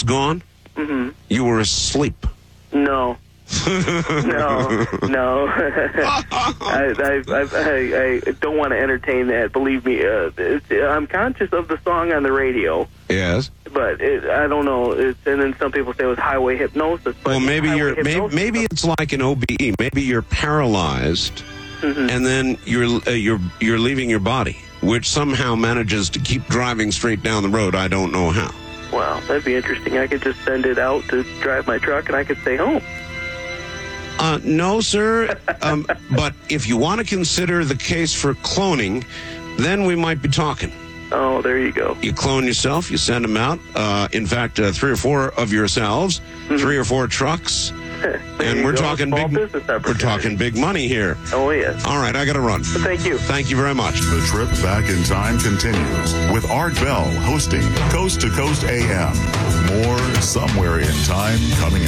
gone, you were asleep. No. No. I don't want to entertain that. Believe me, I'm conscious of the song on the radio. Yes. But I don't know. And then some people say it was highway hypnosis. But Well, maybe maybe it's like an OBE. Maybe you're paralyzed, and then you're leaving your body, which somehow manages to keep driving straight down the road. I don't know how. Wow, that'd be interesting. I could just send it out to drive my truck, and I could stay home. No, sir. But if you want to consider the case for cloning, then we might be talking. Oh, there you go. You clone yourself, you send them out. In fact, 3 or 4 of yourselves, 3 or 4 trucks, and we're talking big. We're talking big money here. Oh yes. All right, I got to run. Thank you. Thank you very much. The trip back in time continues with Art Bell hosting Coast to Coast AM. More Somewhere in Time coming up.